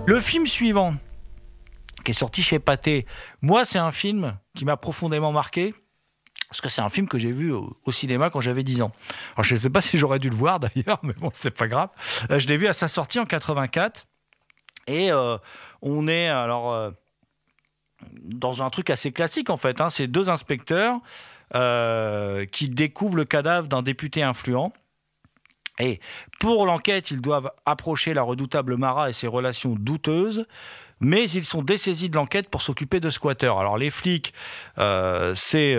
Le film suivant, qui est sorti chez Pathé, moi, c'est un film qui m'a profondément marqué. Parce que c'est un film que j'ai vu au cinéma quand j'avais 10 ans. Alors, je ne sais pas si j'aurais dû le voir d'ailleurs, mais bon, c'est pas grave. Je l'ai vu à sa sortie en 84. Et on est alors dans un truc assez classique en fait. C'est deux inspecteurs qui découvrent le cadavre d'un député influent. Et pour l'enquête, ils doivent approcher la redoutable Mara et ses relations douteuses. Mais ils sont dessaisis de l'enquête pour s'occuper de squatteurs. Alors les flics, c'est...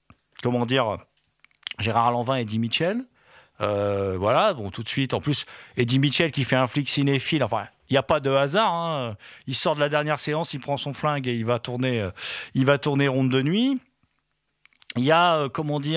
Gérard Lanvin et Eddie Mitchell. Voilà, bon, tout de suite. En plus, Eddie Mitchell qui fait un flic cinéphile. Enfin, il n'y a pas de hasard. Il sort de la dernière séance, il prend son flingue et il va tourner Ronde de nuit. Il y a,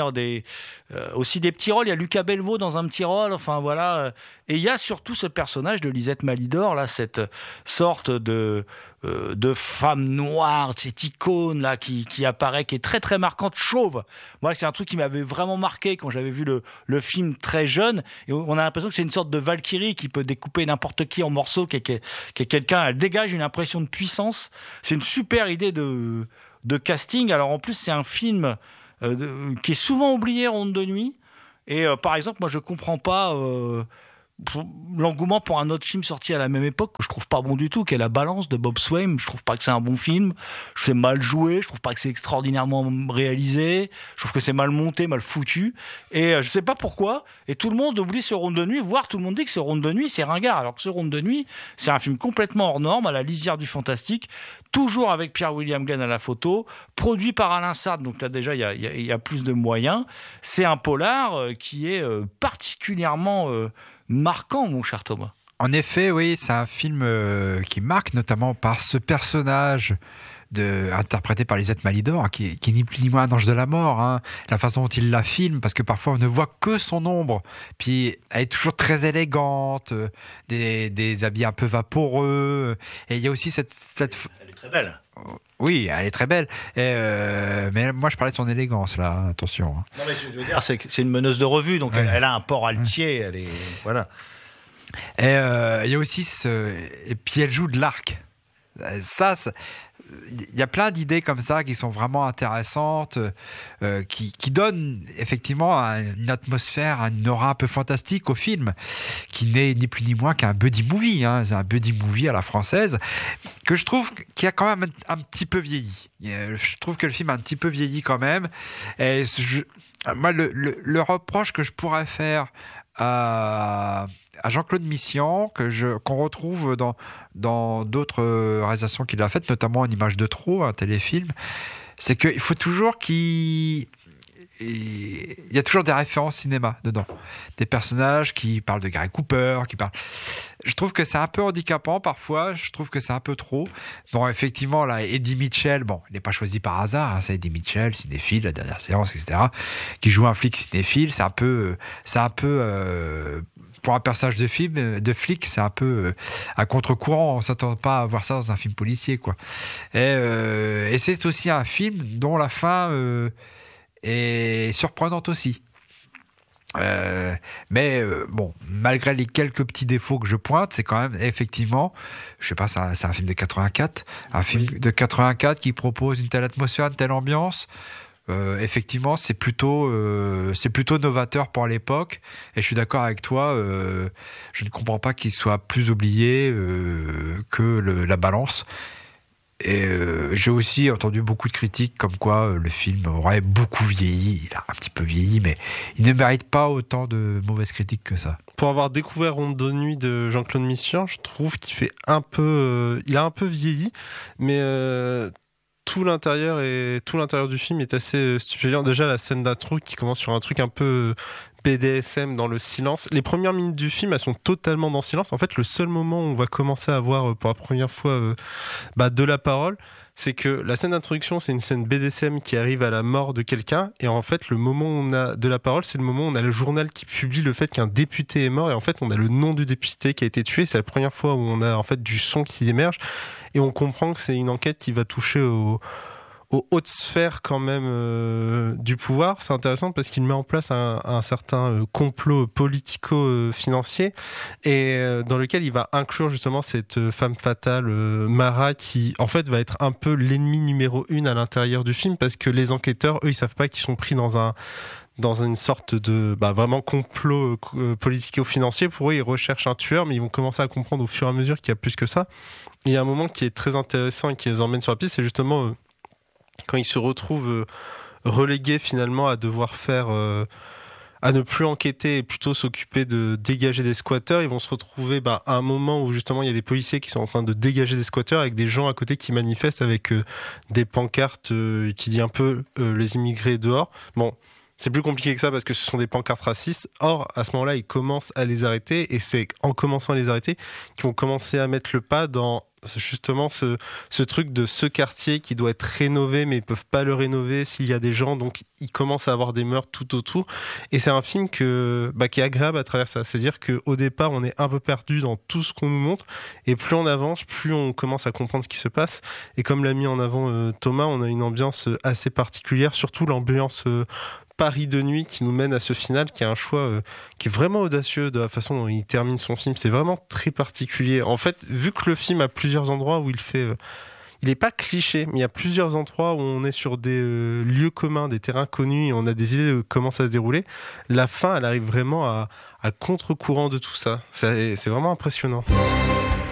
aussi des petits rôles. Il y a Lucas Belvaux dans un petit rôle. Enfin, voilà. Et il y a surtout ce personnage de Lisette Malidor, là, cette sorte de femme noire, cette icône, là, qui apparaît, qui est très, très marquante, chauve. Moi, c'est un truc qui m'avait vraiment marqué quand j'avais vu le film très jeune. Et on a l'impression que c'est une sorte de Valkyrie qui peut découper n'importe qui en morceaux, qui est quelqu'un, elle dégage une impression de puissance. C'est une super idée de casting. Alors, en plus, c'est un film qui est souvent oublié, Ronde de nuit. Et par exemple, moi je comprends pas l'engouement pour un autre film sorti à la même époque que je trouve pas bon du tout, qui est La Balance de Bob Swain. Je trouve pas que c'est un bon film, je trouve mal joué, je trouve pas que c'est extraordinairement réalisé, je trouve que c'est mal monté, mal foutu, et je sais pas pourquoi, et tout le monde oublie ce Ronde de nuit, voire tout le monde dit que ce Ronde de nuit c'est ringard, alors que ce Ronde de nuit c'est un film complètement hors norme, à la lisière du fantastique, toujours avec Pierre-William Glenn à la photo, produit par Alain Sade, donc là déjà il y a plus de moyens. C'est un polar qui est particulièrement marquant, mon cher Thomas. En effet, oui, c'est un film qui marque notamment par ce personnage interprété par Lisette Malidor, qui est ni plus ni moins un ange de la mort. La façon dont il la filme, parce que parfois on ne voit que son ombre. Puis elle est toujours très élégante, des habits un peu vaporeux. Et il y a aussi cette... Elle est très belle. Oui, elle est très belle. Mais moi, je parlais de son élégance, là. Attention. Non, mais je veux dire, c'est une meneuse de revue, donc ouais. Elle a un port altier. Elle est... Voilà. Et il y a aussi et puis elle joue de l'arc. Ça, il y a plein d'idées comme ça qui sont vraiment intéressantes, qui donnent effectivement une atmosphère, une aura un peu fantastique au film, qui n'est ni plus ni moins qu'un buddy movie. C'est un buddy movie à la française, que je trouve qui a quand même un petit peu vieilli. Je trouve que le film a un petit peu vieilli quand même. Et moi, le reproche que je pourrais faire à Jean-Claude Missian, qu'on retrouve dans d'autres réalisations qu'il a faites, notamment En images de trop, un téléfilm, c'est qu'il faut toujours il y a toujours des références cinéma dedans. Des personnages qui parlent de Gary Cooper, Je trouve que c'est un peu handicapant parfois, je trouve que c'est un peu trop. Bon, effectivement, là, Eddie Mitchell, bon, il n'est pas choisi par hasard, c'est Eddie Mitchell, cinéphile, La Dernière Séance, etc., qui joue un flic cinéphile, c'est un peu pour un personnage de flic, c'est un peu à contre-courant, on ne s'attend pas à voir ça dans un film policier, quoi. Et c'est aussi un film dont la fin est surprenante aussi. Mais bon, malgré les quelques petits défauts que je pointe, c'est quand même effectivement, je sais pas, c'est un film de 84, de 84 qui propose une telle atmosphère, une telle ambiance. Effectivement, c'est plutôt novateur pour l'époque, et je suis d'accord avec toi. Je ne comprends pas qu'il soit plus oublié que La Balance. Et j'ai aussi entendu beaucoup de critiques comme quoi le film aurait beaucoup vieilli. Il a un petit peu vieilli, mais il ne mérite pas autant de mauvaises critiques que ça. Pour avoir découvert Ronde de nuit de Jean-Claude Missian, je trouve qu'il fait il a un peu vieilli, mais tout l'intérieur du film est assez stupéfiant. Déjà, la scène d'intro qui commence sur un truc un peu BDSM dans le silence. Les premières minutes du film, elles sont totalement dans le silence. En fait, le seul moment où on va commencer à voir pour la première fois de la parole, c'est que la scène d'introduction, c'est une scène BDSM qui arrive à la mort de quelqu'un. Et en fait, le moment où on a de la parole, c'est le moment où on a le journal qui publie le fait qu'un député est mort. Et en fait, on a le nom du député qui a été tué. C'est la première fois où on a en fait du son qui émerge. Et on comprend que c'est une enquête qui va toucher aux hautes sphères quand même du pouvoir. C'est intéressant parce qu'il met en place un certain complot politico-financier et dans lequel il va inclure justement cette femme fatale Mara qui en fait va être un peu l'ennemi numéro 1 à l'intérieur du film parce que les enquêteurs, eux, ils savent pas qu'ils sont pris dans une sorte de vraiment complot politico-financier. Pour eux, ils recherchent un tueur, mais ils vont commencer à comprendre au fur et à mesure qu'il y a plus que ça. Et il y a un moment qui est très intéressant et qui les emmène sur la piste, c'est justement quand ils se retrouvent relégués finalement à devoir à ne plus enquêter et plutôt s'occuper de dégager des squatteurs. Ils vont se retrouver à un moment où justement il y a des policiers qui sont en train de dégager des squatteurs avec des gens à côté qui manifestent avec des pancartes qui disent un peu les immigrés dehors. Bon, c'est plus compliqué que ça parce que ce sont des pancartes racistes. Or, à ce moment-là, ils commencent à les arrêter et c'est en commençant à les arrêter qu'ils vont commencer à mettre le pas dans justement ce truc de ce quartier qui doit être rénové mais ils peuvent pas le rénover s'il y a des gens, donc ils commencent à avoir des meurtres tout autour et c'est un film qui est agréable à travers ça, c'est-à-dire qu'au départ on est un peu perdu dans tout ce qu'on nous montre et plus on avance, plus on commence à comprendre ce qui se passe et comme l'a mis en avant Thomas, on a une ambiance assez particulière, surtout l'ambiance Paris de nuit qui nous mène à ce final qui est un choix qui est vraiment audacieux de la façon dont il termine son film. C'est vraiment très particulier. En fait, vu que le film a plusieurs endroits où il n'est pas cliché, mais il y a plusieurs endroits où on est sur des lieux communs, des terrains connus et on a des idées de comment ça se dérouler. La fin, elle arrive vraiment à contre-courant de tout ça. C'est vraiment impressionnant.